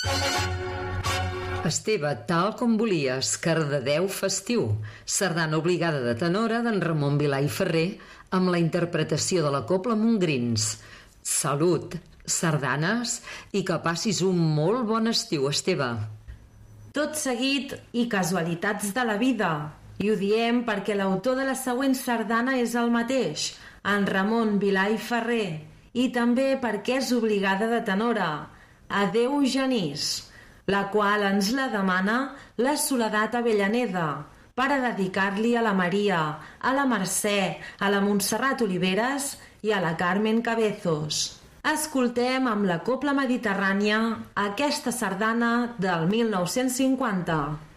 Esteve, tal com volies, Cardedeu festiu, sardana obligada de tenora d'en Ramon Vilà i Ferrer, amb la interpretació de la cobla Montgrins. Salut, sardanes, i que passis un molt bon estiu, Esteve. Tot seguit i casualitats de la vida. I ho diem perquè l'autor de la següent sardana és el mateix, en Ramon Vilà i Ferrer, i també perquè és obligada de tenora, Adeu Genís, la qual ens la demana la Soledat Avellaneda, per a dedicar-li a la Maria, a la Mercè, a la Montserrat Oliveres i a la Carmen Cabezos. Escoltem amb la Cobla Mediterrània aquesta sardana del 1950.